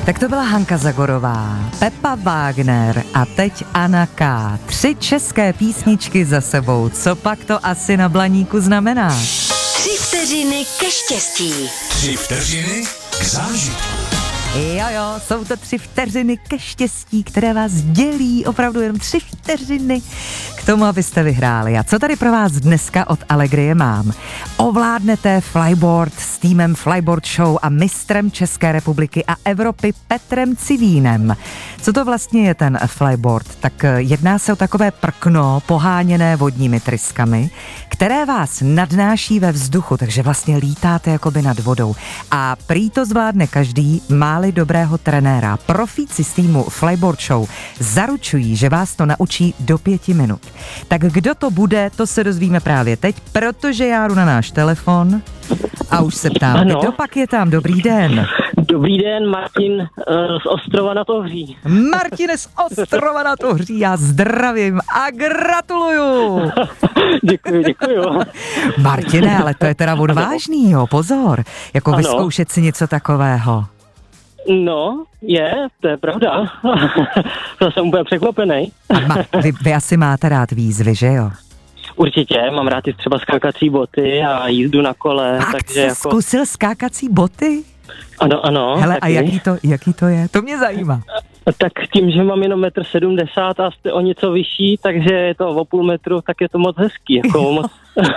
Tak to byla Hanka Zagorová, Pepa Wagner a teď Anna K. 3 české písničky za sebou. Co pak to asi na Blaníku znamená? 3 vteřiny ke štěstí. 3 vteřiny k zážitku. Jo, jsou to 3 vteřiny ke štěstí, které vás dělí opravdu jenom 3 vteřiny k tomu, abyste vyhráli. A co tady pro vás dneska od Allegrie mám? Ovládnete flyboard s týmem Flyboard Show a mistrem České republiky a Evropy Petrem Civínem. Co to vlastně je ten flyboard? Tak jedná se o takové prkno poháněné vodními tryskami, které vás nadnáší ve vzduchu, takže vlastně lítáte jakoby nad vodou. A prý to zvládne každý, máli dobrého trenéra. Profíci z týmu Flyboard Show zaručují, že vás to naučí do 5 minut. Tak kdo to bude, to se dozvíme právě teď, protože já jdu na náš telefon a už se ptám, kdo pak je tam? Dobrý den. Dobrý den, Martin z Ostrova nad Ohří. Martine z Ostrova nad Ohří, já zdravím a gratuluju. Děkuju. Martine, ale to je teda odvážný, jo, pozor, jako vyzkoušet si něco takového. No, to je pravda. To jsem úplně překvapený. Vy asi máte rád výzvy, že jo? Určitě, mám rád i třeba skákací boty a jízdu na kole. Takže jako... zkusil skákací boty? Ano. Hele, taky. a jaký to je? To mě zajímá. Tak tím, že mám jenom 1,70 m a jste o něco vyšší, takže je to o půl metru, tak je to moc hezký. Jako moc,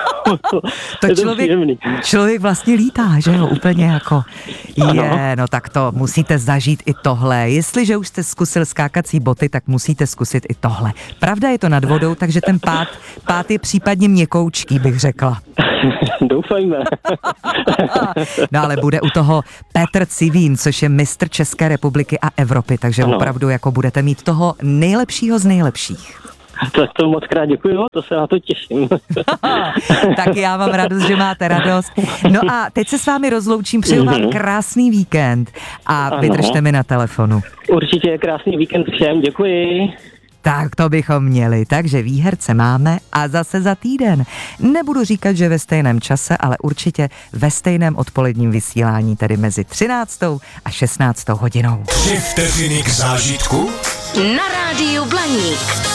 to člověk vlastně lítá, že jo? Úplně jako no tak to musíte zažít i tohle. Jestliže už jste zkusil skákací boty, tak musíte zkusit i tohle. Pravda, je to nad vodou, takže ten pád je případně měkoučký, bych řekla. Doufajme. No ale bude u toho Petr Civín, což je mistr České republiky a Evropy, takže opravdu jako budete mít toho nejlepšího z nejlepších. To moc krát děkuju, to se na to těším. Tak já mám radost, že máte radost. No a teď se s vámi rozloučím, přeju vám krásný víkend a vydržte mi na telefonu. Určitě krásný víkend všem, děkuji. Tak to bychom měli, takže výherce máme a zase za týden. Nebudu říkat, že ve stejném čase, ale určitě ve stejném odpoledním vysílání, tedy mezi 13. a 16. hodinou. 3 vteřiny k zážitku na rádiu Blaník.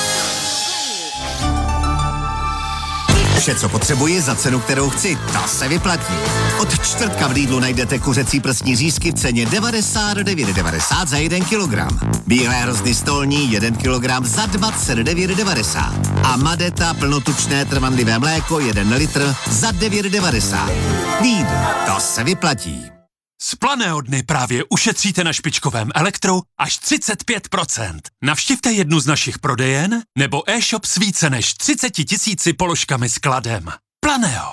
Vše, co potřebuji za cenu, kterou chci, ta se vyplatí. Od čtvrtka v Lidlu najdete kuřecí prsní řízky v ceně 99,90 za 1 kilogram. Bílé hrozny stolní 1 kilogram za 29,90. A Madeta plnotučné trvanlivé mléko 1 litr za 9,90. Lidl, to se vyplatí. Z Planého dny právě ušetříte na špičkovém elektru až 35%. Navštivte jednu z našich prodejen nebo e-shop s více než 30 000 položkami s kladem. Planého.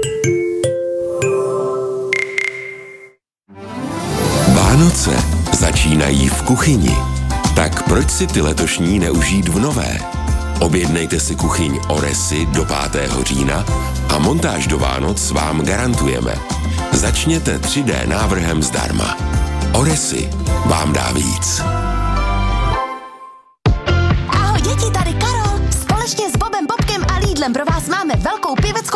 Vánoce začínají v kuchyni. Tak proč si ty letošní neužít v nové? Objednejte si kuchyň Oresy do 5. října a montáž do Vánoc vám garantujeme. Začněte 3D návrhem zdarma. Oresy vám dá víc.